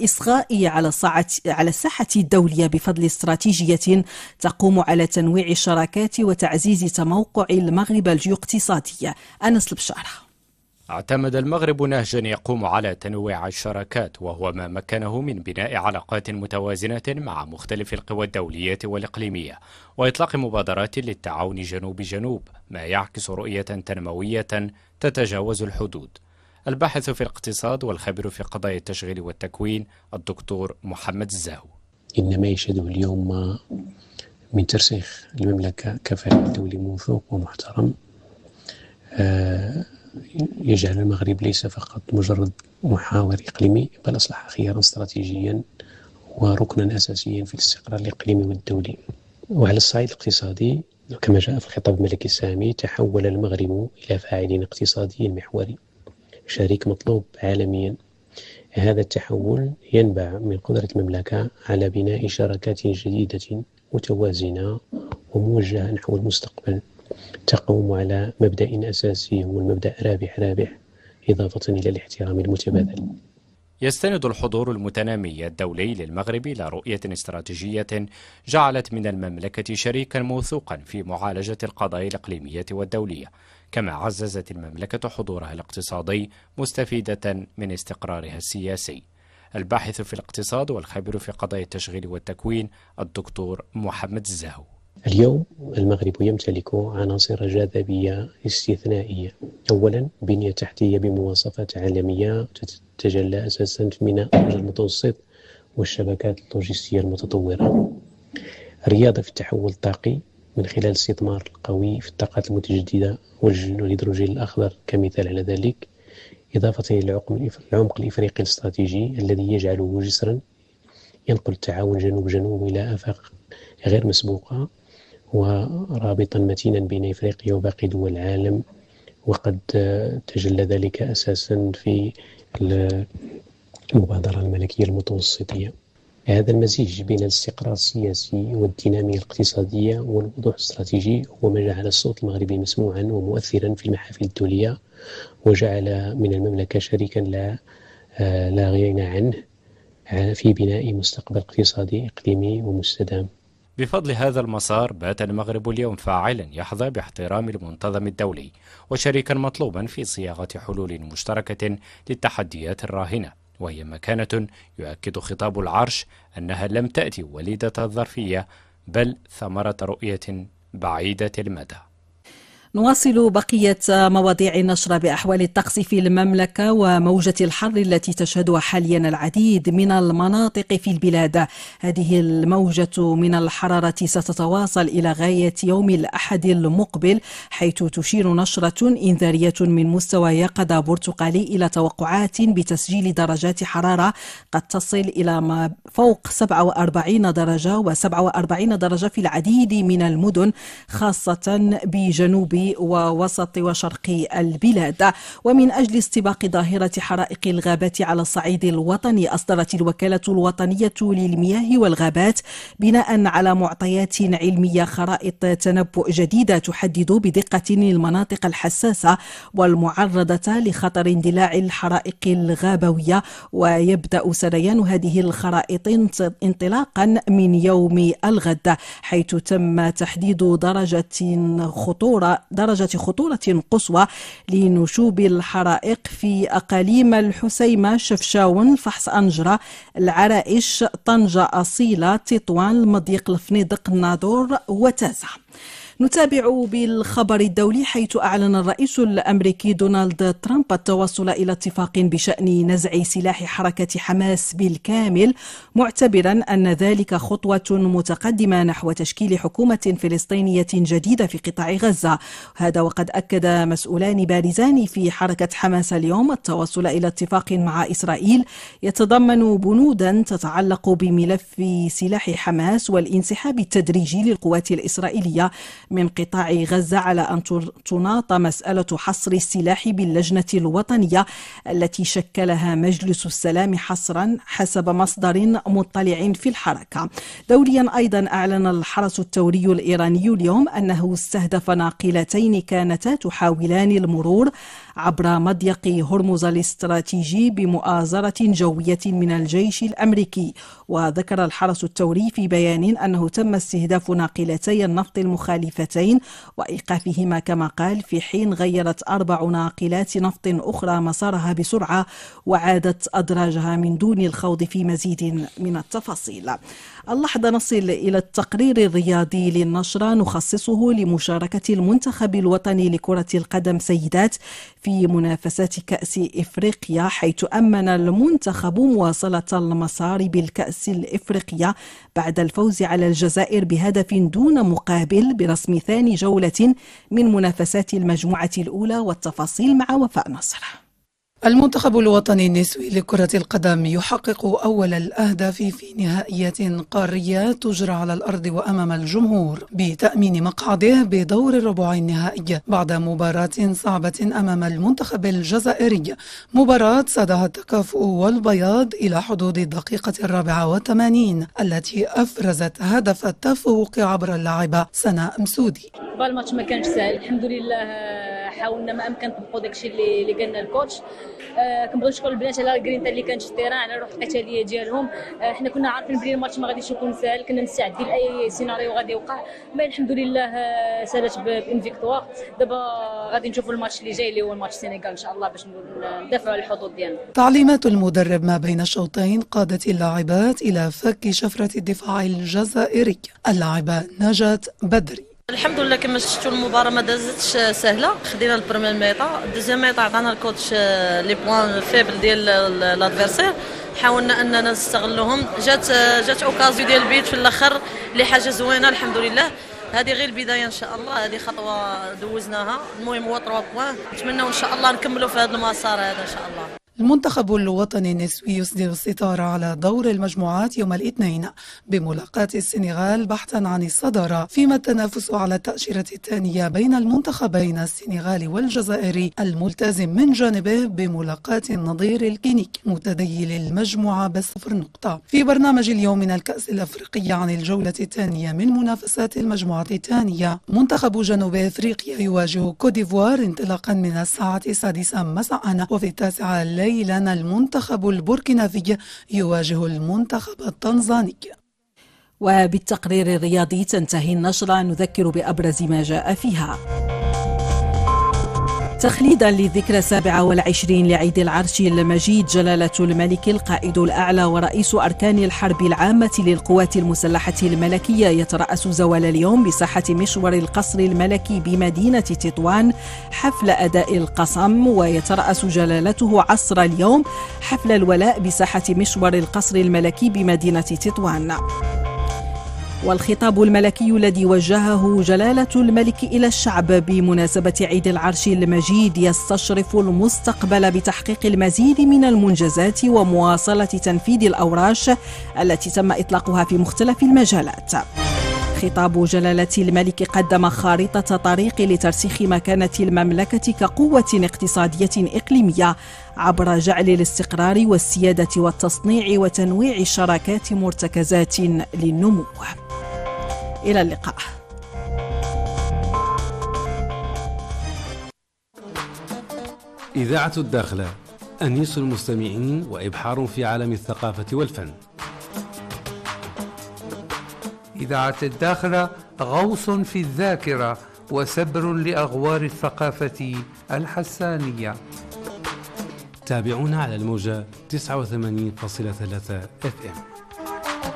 الإصغاء على الساحة الدولية بفضل استراتيجية تقوم على تنويع الشراكات وتعزيز تموقع المغرب الجيوقتصادي. أنس البشارة. اعتمد المغرب نهجا يقوم على تنويع الشراكات، وهو ما مكنه من بناء علاقات متوازنة مع مختلف القوى الدولية والإقليمية وإطلاق مبادرات للتعاون جنوب، ما يعكس رؤية تنموية تتجاوز الحدود. الباحث في الاقتصاد والخبير في قضايا التشغيل والتكوين الدكتور محمد الزاهو. إن ما يشهده اليوم من ترسيخ المملكة كفريق دولي موثوق ومحترم يجعل المغرب ليس فقط مجرد محاور إقليمي، بل أصبح خيارا استراتيجيا وركنا أساسيا في الاستقرار الإقليمي والدولي. وعلى الصعيد الاقتصادي كما جاء في الخطاب الملكي السامي، تحول المغرب إلى فاعل اقتصادي محوري شريك مطلوب عالميا. هذا التحول ينبع من قدرة المملكة على بناء شراكات جديدة متوازنة وموجهة نحو المستقبل، تقوم على مبدأ أساسي هو المبدأ رابح إضافة إلى الاحترام المتبادل. يستند الحضور المتنامي الدولي للمغرب إلى رؤية استراتيجية جعلت من المملكة شريكا موثوقا في معالجة القضايا الإقليمية والدولية، كما عززت المملكة حضورها الاقتصادي مستفيدة من استقرارها السياسي. الباحث في الاقتصاد والخبير في قضايا التشغيل والتكوين الدكتور محمد الزاهو. اليوم المغرب يمتلك عناصر جاذبية استثنائية. أولا، بنية تحتية بمواصفات عالمية تتجلى أساسا في ميناء البحر المتوسط والشبكات اللوجستية المتطورة. رياضة في التحول الطاقي من خلال الاستثمار القوي في الطاقات المتجددة والهيدروجين الأخضر كمثال على ذلك، إضافة إلى العمق الإفريقي الاستراتيجي الذي يجعله جسرا ينقل التعاون جنوب إلى آفاق غير مسبوقة، ورابطا متينا بين إفريقيا وباقي دول العالم. وقد تجلى ذلك أساسا في المبادرة الملكية المتوسطية. هذا المزيج بين الاستقرار السياسي والدينامية الاقتصادية والوضوح الاستراتيجي هو ما جعل الصوت المغربي مسموعا ومؤثرا في المحافل الدولية، وجعل من المملكة شريكا لا غنى عنه في بناء مستقبل اقتصادي إقليمي ومستدام. بفضل هذا المسار بات المغرب اليوم فاعلا يحظى باحترام المنظمة الدولي وشريكا مطلوبا في صياغة حلول مشتركة للتحديات الراهنة، وهي مكانة يؤكد خطاب العرش أنها لم تأتي وليدة الظرفية بل ثمرة رؤية بعيدة المدى. نواصل بقية مواضيع النشرة بأحوال الطقس في المملكة وموجة الحر التي تشهدها حاليا العديد من المناطق في البلاد. هذه الموجة من الحرارة ستتواصل إلى غاية يوم الأحد المقبل، حيث تشير نشرة إنذارية من مستوى يقظة برتقالي إلى توقعات بتسجيل درجات حرارة قد تصل إلى ما فوق 47 درجة و47 درجة في العديد من المدن، خاصة بجنوب ووسط وشرق البلاد. ومن أجل استباق ظاهرة حرائق الغابات على الصعيد الوطني، أصدرت الوكالة الوطنية للمياه والغابات بناء على معطيات علمية خرائط تنبؤ جديدة تحدد بدقة المناطق الحساسة والمعرضة لخطر اندلاع الحرائق الغابوية. ويبدأ سريان هذه الخرائط انطلاقا من يوم الغد، حيث تم تحديد درجة خطورة قصوى لنشوب الحرائق في أقاليم الحسيمة، شفشاون، فحص أنجرة، العرائش، طنجة أصيلة، تطوان، المضيق، الفنيدق، الناظور وتازة. نتابع بالخبر الدولي، حيث أعلن الرئيس الأمريكي دونالد ترامب التوصل إلى اتفاق بشأن نزع سلاح حركة حماس بالكامل، معتبرا أن ذلك خطوة متقدمة نحو تشكيل حكومة فلسطينية جديدة في قطاع غزة. هذا وقد أكد مسؤولان بارزان في حركة حماس اليوم التوصل إلى اتفاق مع إسرائيل يتضمن بنودا تتعلق بملف سلاح حماس والانسحاب التدريجي للقوات الإسرائيلية من قطاع غزة على أن تناط مسألة حصر السلاح باللجنة الوطنية التي شكلها مجلس السلام حصرا حسب مصدر مطلع في الحركة. دوليا أيضا أعلن الحرس الثوري الإيراني اليوم أنه استهدف ناقلتين كانتا تحاولان المرور عبر مضيق هرمز الاستراتيجي بمؤازرة جوية من الجيش الأمريكي. وذكر الحرس الثوري في بيان أنه تم استهداف ناقلتي النفط المخالفتين وإيقافهما كما قال، في حين غيرت 4 ناقلات نفط أخرى مسارها بسرعة وعادت أدراجها من دون الخوض في مزيد من التفاصيل. اللحظة نصل إلى التقرير الرياضي للنشرة نخصصه لمشاركة المنتخب الوطني لكرة القدم سيدات في منافسات كأس إفريقيا، حيث أمن المنتخب مواصلة المسار بالكأس الإفريقية بعد الفوز على الجزائر بهدف دون مقابل برسم ثاني جولة من منافسات المجموعة الأولى. والتفاصيل مع وفاء نصر. المنتخب الوطني النسوي لكرة القدم يحقق أول الأهداف في نهائيات قارية تجرى على الأرض وأمام الجمهور بتأمين مقعده بدور الربع النهائي بعد مباراة صعبة أمام المنتخب الجزائري، مباراة سادها التكافؤ والبياض إلى حدود الدقيقة 84 التي أفرزت هدف التفوق عبر اللاعبة سناء مسودي. الماتش ما كانش سهل، الحمد لله حاولنا ما امكن نطبقوا داكشي اللي قالنا الكوتش. كنبغي نشكر البنات على الجرينتا اللي كانت في التيران، على الروح القتاليه ديالهم. حنا كنا عارفين بلي الماتش ما غاديش يكون سهل، كنا مستعدين لاي سيناريو غادي يوقع، مي الحمد لله سالت بان فيكتوار. دابا غادي نشوفوا الماتش اللي جاي اللي هو الماتش السنغال ان شاء الله باش ندافعوا على الحظوظ ديالنا. تعليمات المدرب ما بين الشوطين قادت اللاعبات الى فك شفره الدفاع الجزائري. اللاعبه نجاة بدري: الحمد لله كما شفتوا المباراه ما دازتش سهله، خدينا البريمير ميطا، الدوزيام ميطا عطانا الكوتش لي بوين فيبل ديال لادفيرسير، حاولنا اننا نستغلوهم. جات اوكازيو ديال البيت في الاخر اللي حاجه زوينه الحمد لله. هذه غير البدايه ان شاء الله، هذه خطوه دوزناها، المهم هو 3 بوين، نتمنوا ان شاء الله نكملوا في هذا المسار هذا ان شاء الله. المنتخب الوطني النسوي يصدر الستارة على دور المجموعات يوم الاثنين بملاقاة السنغال بحثا عن الصدارة، فيما التنافس على التأشيرة الثانية بين المنتخبين السنغالي والجزائري الملتزم من جانبه بملاقاة النظير الكينيك متديل المجموعة ب0 نقطة. في برنامج اليوم من الكأس الأفريقية عن الجولة الثانية من منافسات المجموعة الثانية، منتخب جنوب أفريقيا يواجه كوديفوار انطلاقا من الساعة 6 مساء، وفي 9 ليلا المنتخب البوركينافي يواجه المنتخب التنزاني. وبالتقرير الرياضي تنتهي النشرة، نذكر بأبرز ما جاء فيها. تخليدا للذكرى 27 لعيد العرش المجيد، جلالة الملك القائد الأعلى ورئيس أركان الحرب العامة للقوات المسلحة الملكية يترأس زوال اليوم بساحة مشور القصر الملكي بمدينة تطوان حفل أداء القسم، ويترأس جلالته عصر اليوم حفل الولاء بساحة مشور القصر الملكي بمدينة تطوان. والخطاب الملكي الذي وجهه جلالة الملك إلى الشعب بمناسبة عيد العرش المجيد يستشرف المستقبل بتحقيق المزيد من المنجزات ومواصلة تنفيذ الأوراش التي تم إطلاقها في مختلف المجالات. خطاب جلالة الملك قدم خارطة طريق لترسيخ مكانة المملكة كقوة اقتصادية إقليمية عبر جعل الاستقرار والسيادة والتصنيع وتنويع الشراكات مرتكزات للنمو. إلى اللقاء. إذاعة الداخلة، أنيس المستمعين وإبحار في عالم الثقافة والفن. إذاعة الداخلة غوص في الذاكرة وسبر لأغوار الثقافة الحسانية. تابعونا على الموجة 89.3 FM.